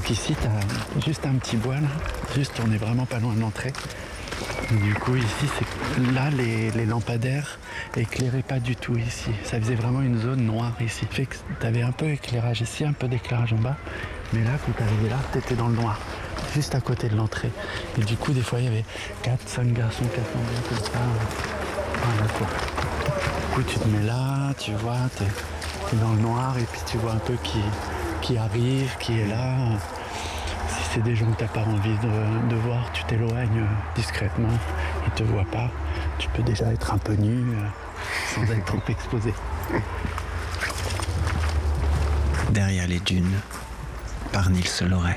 Donc ici, tu as juste un petit bois, là. Juste, on est vraiment pas loin de l'entrée. Et du coup, ici, là, les lampadaires éclairaient pas du tout ici. Ça faisait vraiment une zone noire ici. Fait que tu avais un peu d'éclairage ici, un peu d'éclairage en bas. Mais là, quand tu arrivais là, tu étais dans le noir, juste à côté de l'entrée. Et du coup, des fois, il y avait 4-5 garçons qui attendaient comme ça. Voilà quoi. Du coup, tu te mets là, tu vois, tu es dans le noir et puis tu vois un peu qui arrive, qui est là. Si c'est des gens que tu n'as pas envie de voir, tu t'éloignes discrètement, ils ne te voient pas. Tu peux déjà être un peu nu sans être trop exposé. Derrière les dunes, par Nils Loret.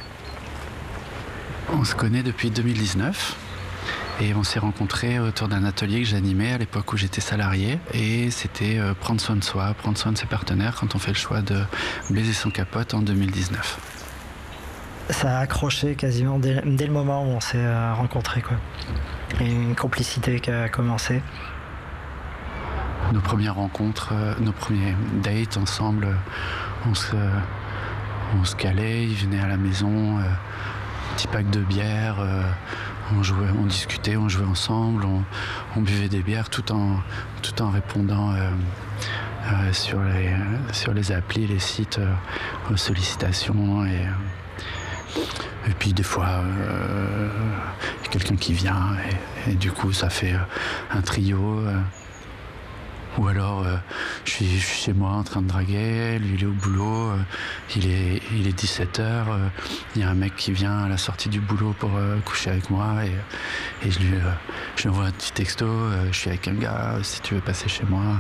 On se connaît depuis 2019 et on s'est rencontrés autour d'un atelier que j'animais à l'époque où j'étais salarié. Et c'était prendre soin de soi, prendre soin de ses partenaires quand on fait le choix de baiser son capote en 2019. Ça a accroché quasiment dès le moment où on s'est rencontrés, quoi. Et une complicité qui a commencé. Nos premières rencontres, nos premiers dates ensemble, on se calait, il venait à la maison, petit pack de bière, on jouait, on discutait, on jouait ensemble, on buvait des bières tout en répondant sur les applis, les sites aux sollicitations et puis des fois il y a quelqu'un qui vient et du coup ça fait un trio. Ou alors je suis chez moi en train de draguer, lui il est au boulot, il est 17h, il y a un mec qui vient à la sortie du boulot pour coucher avec moi et je lui envoie un petit texto, je suis avec un gars, si tu veux passer chez moi.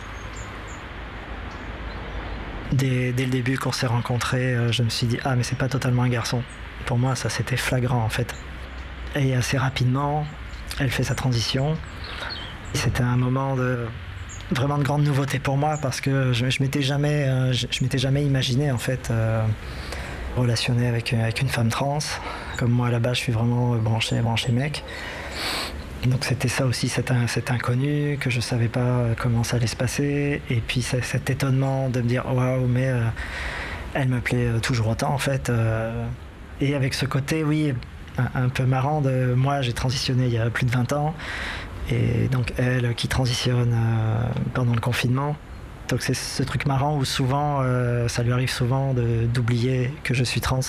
Dès le début qu'on s'est rencontrés, je me suis dit mais c'est pas totalement un garçon. Pour moi ça c'était flagrant en fait. Et assez rapidement, elle fait sa transition. C'était un moment vraiment de grande nouveauté pour moi parce que je m'étais jamais imaginé en fait relationner avec une femme trans. Comme moi à la base je suis vraiment branché mec. Donc c'était ça aussi, cet inconnu que je savais pas comment ça allait se passer et puis cet étonnement de me dire waouh mais elle me plaît toujours autant en fait. Et avec ce côté oui un peu marrant de moi j'ai transitionné il y a plus de 20 ans. Et donc elle qui transitionne pendant le confinement. Donc c'est ce truc marrant où souvent, ça lui arrive souvent d'oublier que je suis trans.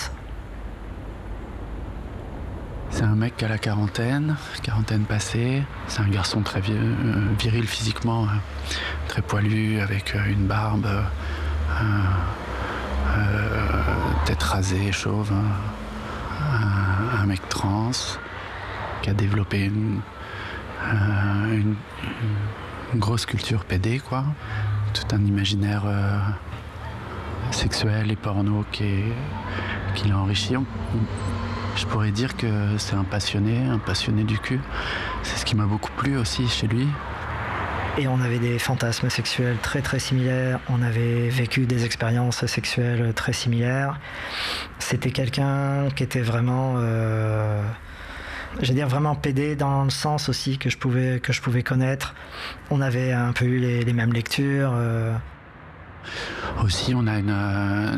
C'est un mec qui a la quarantaine passée. C'est un garçon très viril physiquement, très poilu, avec une barbe, tête rasée, chauve. Un mec trans qui a développé une grosse culture PD, quoi. Tout un imaginaire sexuel et porno qui l'a enrichi. Je pourrais dire que c'est un passionné du cul. C'est ce qui m'a beaucoup plu aussi chez lui. Et on avait des fantasmes sexuels très très similaires, on avait vécu des expériences sexuelles très similaires. C'était quelqu'un qui était vraiment... je veux dire vraiment PD dans le sens aussi que je pouvais connaître. On avait un peu eu les mêmes lectures. Aussi, on a